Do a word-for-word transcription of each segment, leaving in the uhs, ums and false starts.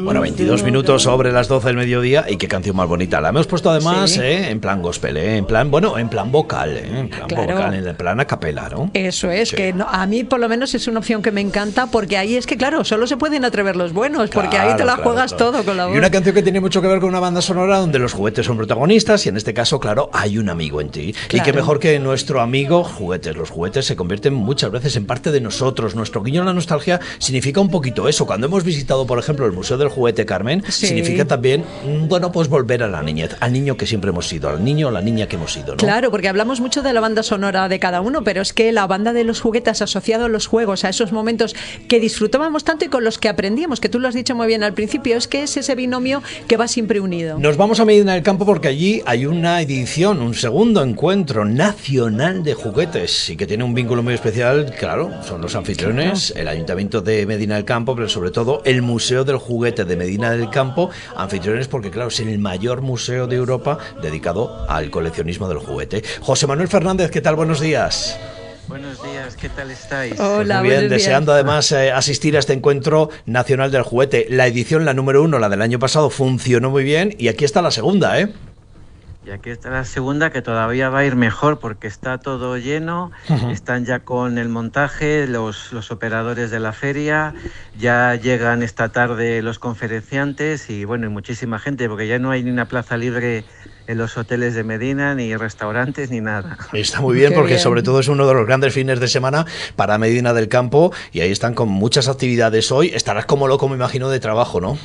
Bueno, veintidós minutos sobre las doce del mediodía y qué canción más bonita. La hemos puesto además sí. eh, en plan gospel, eh, en plan, bueno, en plan vocal, eh, en plan claro. vocal, en plan a capela, ¿no? Eso es, sí. que no, a mí por lo menos es una opción que me encanta porque ahí es que, claro, solo se pueden atrever los buenos, porque claro, ahí te la claro, juegas claro. todo con la voz. Y una canción que tiene mucho que ver con una banda sonora donde los juguetes son protagonistas y en este caso, claro, hay un amigo en ti. Claro. Y qué mejor que nuestro amigo juguetes. Los juguetes se convierten muchas veces en parte de nosotros. Nuestro guiño a la nostalgia significa un poquito eso. Cuando hemos visitado, por ejemplo, el Museo del Juguete, Carmen, sí. significa también, bueno, pues volver a la niñez, al niño que siempre hemos sido, al niño o la niña que hemos sido, ¿no? Claro, porque hablamos mucho de la banda sonora de cada uno, pero es que la banda de los juguetes asociado a los juegos, a esos momentos que disfrutábamos tanto y con los que aprendíamos, que tú lo has dicho muy bien al principio, es que es ese binomio que va siempre unido. Nos vamos a Medina del Campo porque allí hay una edición, un segundo encuentro nacional de juguetes y que tiene un vínculo muy especial, claro, son los anfitriones, claro. el Ayuntamiento de Medina del Campo, pero sobre todo el Museo del Juguete de Medina del Campo, anfitriones porque claro, es el mayor museo de Europa dedicado al coleccionismo del juguete. José Manuel Fernández, ¿qué tal? Buenos días. Buenos días, ¿qué tal estáis? Hola, pues muy bien, días. Deseando además eh, asistir a este encuentro nacional del juguete. La edición, la número uno, la del año pasado, funcionó muy bien y aquí está la segunda, ¿eh? Y aquí está la segunda, que todavía va a ir mejor porque está todo lleno, uh-huh. están ya con el montaje, los, los operadores de la feria, ya llegan esta tarde los conferenciantes y bueno, y muchísima gente, porque ya no hay ni una plaza libre en los hoteles de Medina, ni restaurantes, ni nada. Está muy bien, Qué porque bien. sobre todo es uno de los grandes fines de semana para Medina del Campo y ahí están con muchas actividades hoy. Estarás como loco, me imagino, de trabajo, ¿no?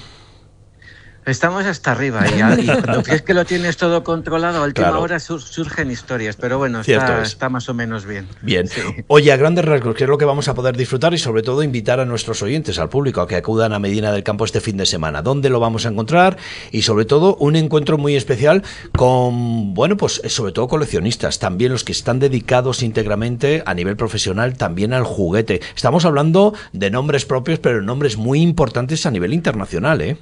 Estamos hasta arriba y, y cuando crees que lo tienes todo controlado, a última claro. hora sur, surgen historias, pero bueno, está, está más o menos bien. Bien. Sí. Oye, a grandes rasgos, ¿qué es lo que vamos a poder disfrutar? Y sobre todo invitar a nuestros oyentes, al público, a que acudan a Medina del Campo este fin de semana. ¿Dónde lo vamos a encontrar? Y sobre todo un encuentro muy especial con, bueno, pues sobre todo coleccionistas, también los que están dedicados íntegramente a nivel profesional también al juguete. Estamos hablando de nombres propios, pero nombres muy importantes a nivel internacional, ¿eh?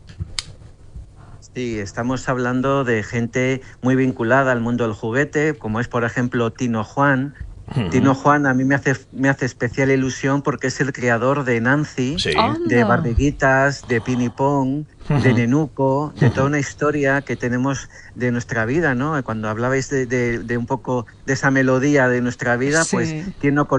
Sí, estamos hablando de gente muy vinculada al mundo del juguete, como es por ejemplo Tino Juan. Uh-huh. Tino Juan a mí me hace, me hace especial ilusión porque es el creador de Nancy, sí. de Barriguitas, de Pinipón, uh-huh. de Nenuco, de toda una historia que tenemos de nuestra vida, ¿no? Cuando hablabais de, de, de un poco de esa melodía de nuestra vida, sí. pues Tino